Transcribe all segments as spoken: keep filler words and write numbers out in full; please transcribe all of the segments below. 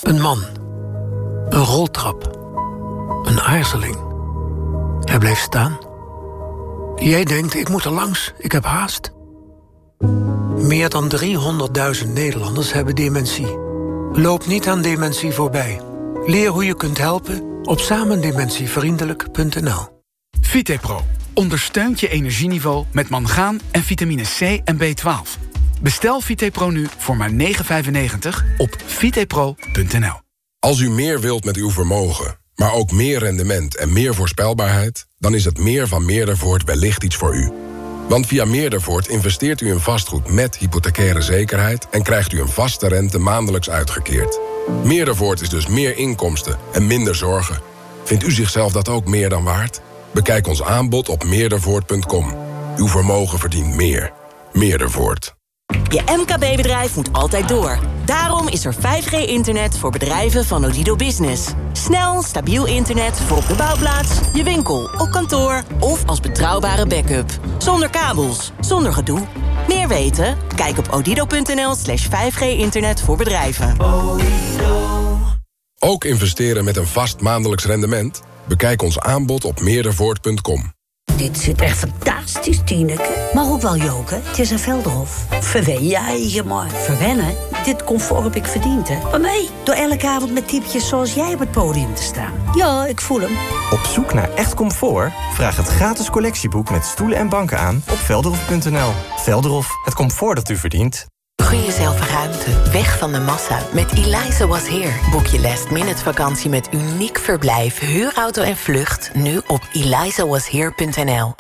Een man. Een roltrap. Een aarzeling. Hij bleef staan. Jij denkt, ik moet er langs, ik heb haast. Meer dan driehonderdduizend Nederlanders hebben dementie. Loop niet aan dementie voorbij. Leer hoe je kunt helpen op samendementievriendelijk punt n l. Vitepro ondersteunt je energieniveau met mangaan en vitamine C en B twaalf. Bestel Vitepro nu voor maar negen euro vijfennegentig op vitepro punt n l. Als u meer wilt met uw vermogen, maar ook meer rendement en meer voorspelbaarheid, dan is het meer van Meerdervoort wellicht iets voor u. Want via Meerdervoort investeert u in vastgoed met hypothecaire zekerheid en krijgt u een vaste rente maandelijks uitgekeerd. Meerdervoort is dus meer inkomsten en minder zorgen. Vindt u zichzelf dat ook meer dan waard? Bekijk ons aanbod op meerdervoort punt com. Uw vermogen verdient meer. Meerdervoort. Je M K B-bedrijf moet altijd door. Daarom is er vijf G-internet voor bedrijven van Odido Business. Snel, stabiel internet voor op de bouwplaats, je winkel, op kantoor of als betrouwbare backup. Zonder kabels, zonder gedoe. Meer weten? Kijk op odido punt n l slash vijf G internet voor bedrijven. Ook investeren met een vast maandelijks rendement? Bekijk ons aanbod op meerdervoort punt com. Dit zit echt fantastisch, Tineke. Maar ook wel joken. Het is een Velderhof. Verwen jij je maar. Verwennen? Dit comfort heb ik verdiend, hè. Maar nee, door elke avond met typjes zoals jij op het podium te staan. Ja, ik voel hem. Op zoek naar echt comfort? Vraag het gratis collectieboek met stoelen en banken aan op velderhof punt n l. Velderhof, het comfort dat u verdient. Gun jezelf ruimte, weg van de massa. Met Eliza Was Here. Boek je last minute vakantie met uniek verblijf, huurauto en vlucht nu op eliza was here punt n l.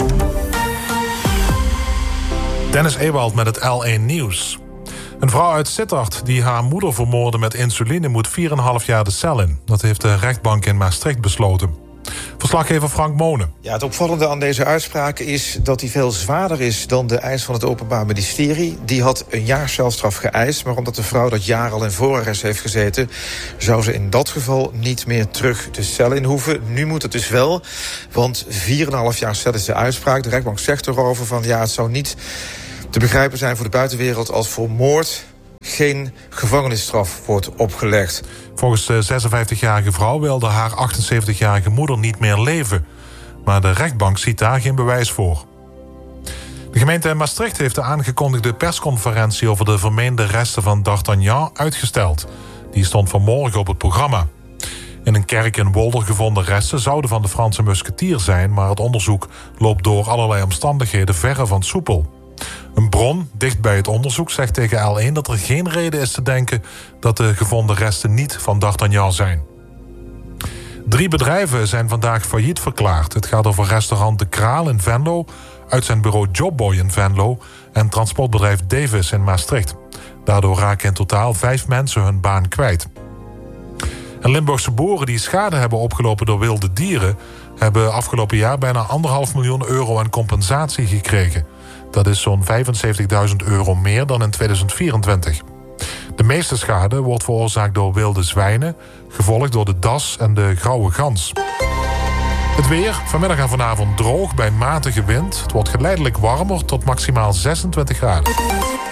Dennis Ewald met het L één Nieuws. Een vrouw uit Sittard die haar moeder vermoordde met insuline moet vier komma vijf jaar de cel in. Dat heeft de rechtbank in Maastricht besloten. Verslaggever Frank Monen. Ja, het opvallende aan deze uitspraak is dat hij veel zwaarder is dan de eis van het Openbaar Ministerie. Die had een jaar celstraf geëist, maar omdat de vrouw dat jaar al in voorarrest heeft gezeten, zou ze in dat geval niet meer terug de cel in hoeven. Nu moet het dus wel, want vier komma vijf jaar cel is de uitspraak. De rechtbank zegt erover van ja, het zou niet te begrijpen zijn voor de buitenwereld als voor moord geen gevangenisstraf wordt opgelegd. Volgens de zesenvijftigjarige vrouw wilde haar achtenzeventigjarige moeder niet meer leven. Maar de rechtbank ziet daar geen bewijs voor. De gemeente Maastricht heeft de aangekondigde persconferentie over de vermeende resten van D'Artagnan uitgesteld. Die stond vanmorgen op het programma. In een kerk in Wolder gevonden resten zouden van de Franse musketier zijn, maar het onderzoek loopt door allerlei omstandigheden verre van soepel. Een bron dicht bij het onderzoek zegt tegen L één dat er geen reden is te denken dat de gevonden resten niet van D'Artagnan zijn. Drie bedrijven zijn vandaag failliet verklaard. Het gaat over restaurant De Kraal in Venlo, uitzendbureau Jobboy in Venlo en transportbedrijf Davis in Maastricht. Daardoor raken in totaal vijf mensen hun baan kwijt. En Limburgse boeren die schade hebben opgelopen door wilde dieren hebben afgelopen jaar bijna anderhalf miljoen euro aan compensatie gekregen. Dat is zo'n vijfenzeventigduizend euro meer dan in tweeduizend vierentwintig. De meeste schade wordt veroorzaakt door wilde zwijnen, gevolgd door de das en de grauwe gans. Het weer, vanmiddag en vanavond droog bij matige wind. Het wordt geleidelijk warmer tot maximaal zesentwintig graden.